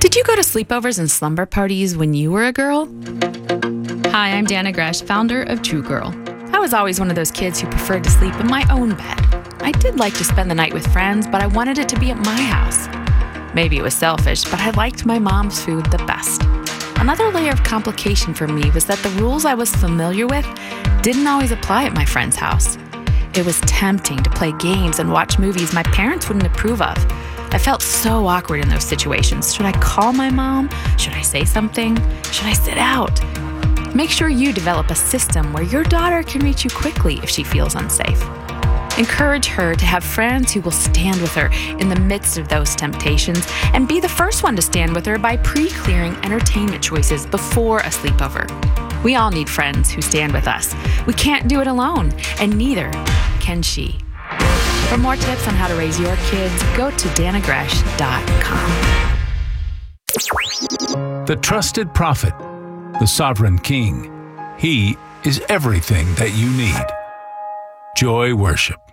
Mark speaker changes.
Speaker 1: Did you go to sleepovers and slumber parties when you were a girl?
Speaker 2: Hi, I'm Dana Gresh, founder of True Girl.
Speaker 1: I was always one of those kids who preferred to sleep in my own bed. I did like to spend the night with friends, but I wanted it to be at my house. Maybe it was selfish, but I liked my mom's food the best. Another layer of complication for me was that the rules I was familiar with didn't always apply at my friend's house. It was tempting to play games and watch movies my parents wouldn't approve of. I felt so awkward in those situations. Should I call my mom? Should I say something? Should I sit out? Make sure you develop a system where your daughter can reach you quickly if she feels unsafe. Encourage her to have friends who will stand with her in the midst of those temptations, and be the first one to stand with her by pre-clearing entertainment choices before a sleepover. We all need friends who stand with us. We can't do it alone, and neither can she. For more tips on how to raise your kids, go to danagresh.com.
Speaker 3: The trusted prophet, the sovereign king. He is everything that you need. Joy Worship.